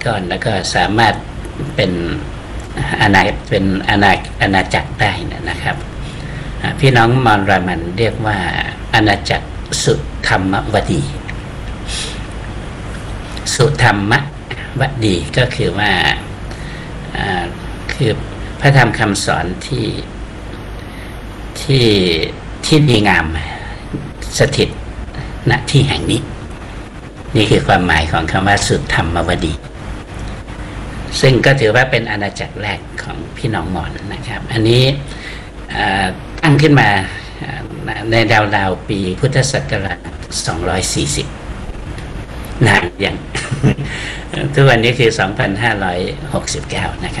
ก้อนแล้วก็สามารถเป็นอาณาจักรได้นะครับพี่น้องมอญรามันเรียกว่าอาณาจักรสุธรรมวดีสุธรรมวดีก็คือว่าคือพระธรรมคำสอนที่ดีงามสถิตณที่แห่งนี้นี่คือความหมายของคำว่าสุธรรมวดีซึ่งก็ถือว่าเป็นอาณาจักรแรกของพี่น้องมอญนะครับอันนี้ตั้งขึ้นมาในราวๆปีพุทธศักราช240นานอย่าง ทุกวันนี้คือ 2569 นะครับ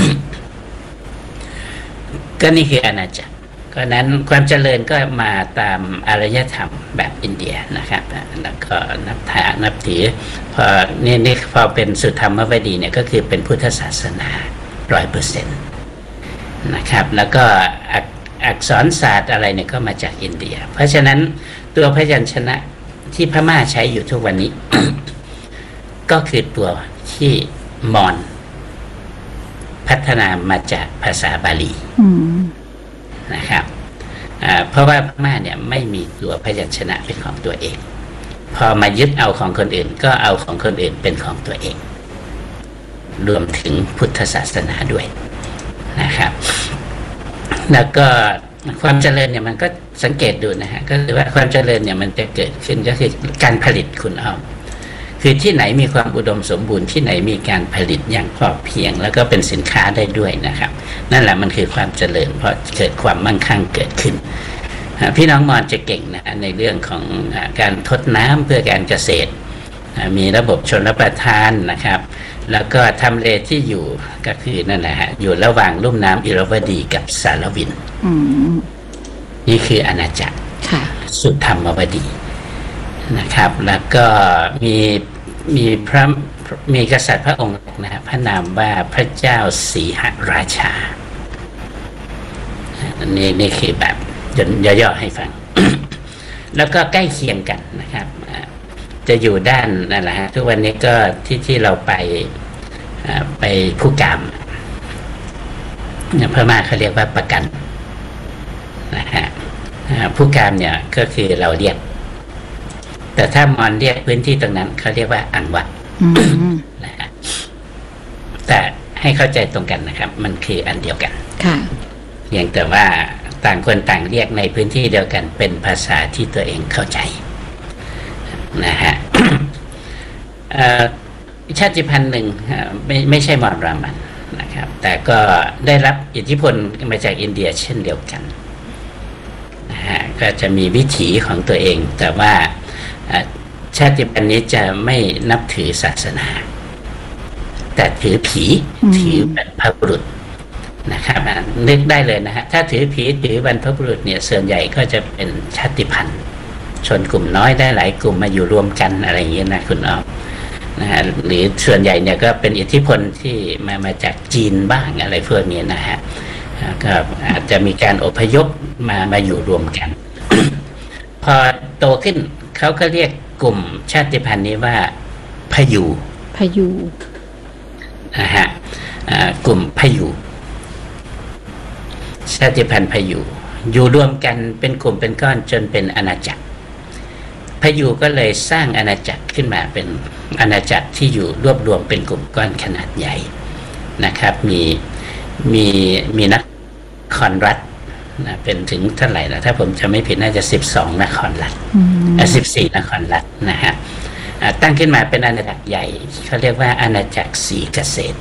ก็นี่คืออาณาจักรก็นั้นความเจริญก็มาตามอารยธรรมแบบอินเดียนะครับแล้วก็นับถือพอนี่พอเป็นสุธรรมวดีเนี่ยก็คือเป็นพุทธศาสนา 100% นะครับแล้วก็อักษรศาสตร์อะไรเนี่ยก็มาจากอินเดียเพราะฉะนั้นตัวพยัญชนะที่พม่าใช้อยู่ทุกวันนี้ ก็คือตัวที่มอญพัฒนามาจากภาษาบาลีนะครับเพราะว่าพม่าเนี่ยไม่มีตัวพยัญชนะเป็นของตัวเองพอมายึดเอาของคนอื่นก็เอาของคนอื่นเป็นของตัวเองรวมถึงพุทธศาสนาด้วยนะครับแล้วก็ความเจริญเนี่ยมันก็สังเกตดูนะฮะก็คือว่าความเจริญเนี่ยมันจะเกิดขึ้นก็คือการผลิตคุณเอาคือที่ไหนมีความอุดมสมบูรณ์ที่ไหนมีการผลิตอย่างพอเพียงแล้วก็เป็นสินค้าได้ด้วยนะครับนั่นแหละมันคือความเจริญเพราะเกิดความมั่งคั่งเกิดขึ้นพี่น้องมอญจะเก่งนะในเรื่องของการทดน้ำเพื่อการเกษตรมีระบบชลประทานนะครับแล้วก็ทำเลที่อยู่ก็คือนั่นแหละฮะอยู่ระหว่างลุ่มน้ำอิรวดีกับสารวินนี่คืออาณาจักรสุธรรมวดีนะครับแล้วก็มีกษัตริย์พระองค์นะครับพระนามว่าพระเจ้าสีหราชานี่คือแบบย่อๆให้ฟัง แล้วก็ใกล้เคียงกันนะครับจะอยู่ด้านนั่นแหละฮะทุกวันนี้ก็ที่เราไปผู้กามพม่าเขาเรียกว่าประกันนะฮะผู้กามเนี่ยก็คือเราเรียกแต่ถ้ามอญเรียกพื้นที่ตรงนั้นเขาเรียกว่าอังวะนะฮะแต่ให้เข้าใจตรงกันนะครับมันคืออันเดียวกันเพียงแต่ว่าต่างคนต่างเรียกในพื้นที่เดียวกันเป็นภาษาที่ตัวเองเข้าใจนะฮะชาติพันธุ์หนึ่งไม่ใช่มอญรามันนะครับแต่ก็ได้รับอิทธิพลมาจากอินเดียเช่นเดียวกันนะฮะก็จะมีวิถีของตัวเองแต่ว่าชาติพันธุ์นี้จะไม่นับถือศาสนาแต่ถือผีถือบรรพบุรุษนะครับนึกได้เลยนะฮะถ้าถือผีถือบรรพบุรุษเนี่ยส่วนใหญ่ก็จะเป็นชาติพันธุ์ชนกลุ่มน้อยได้หลายกลุ่มมาอยู่รวมกันอะไรอย่างเงี้ยนะคุณอ้อมนะฮะหรือส่วนใหญ่เนี่ยก็เป็นอิทธิพลที่มาจากจีนบ้างอะไรพวกนี้นะฮะก็อาจจะมีการอพยพมาอยู่รวมกัน พอโตขึ้นเขาก็เรียกกลุ่มชาติพันธุ์นี้ว่าพยูนะฮะกลุ่มพยูชาติพันธุ์พยูอยู่รวมกันเป็นกลุ่มเป็นก้อนจนเป็นอาณาจักรพยูก็เลยสร้างอาณาจักรขึ้นมาเป็นอาณาจักรที่อยู่รวบรวมเป็นกลุ่มก้อนขนาดใหญ่นะครับมีนครรัฐนะเป็นถึงเท่าไหร่แล้วถ้าผมจะไม่ผิดน่าจะ12นครรัฐ14นครรัฐนะฮะตั้งขึ้นมาเป็นอาณาจักรใหญ่เขาเรียกว่าอาณาจักรศรีเกษตร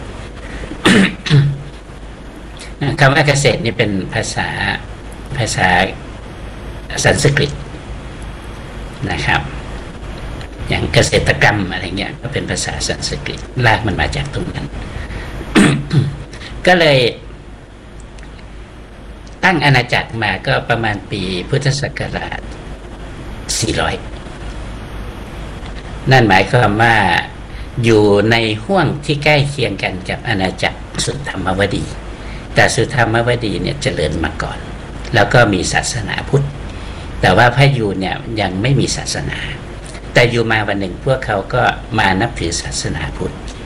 คำว่าเกษตรนี่เป็นภาษาสันสกฤตนะครับอย่างเกษตรกรรมอะไรเงี้ยก็เป็นภาษาสันสกฤตลากมันมาจากตรงนั้น ก็เลยตั้งอาณาจักรมาก็ประมาณปีพุทธศักราช400นั่นหมายความว่าอยู่ในห้วงที่ใกล้เคียงกันกับอาณาจักรสุธรรมวดีแต่สุธรรมวดีเนี่ยเจริญมาก่อนแล้วก็มีศาสนาพุทธแต่ว่าพยูเนี่ยยังไม่มีศาสนาแต่อยู่มาวันหนึ่งพวกเขาก็มานับถือศาสนาพุทธ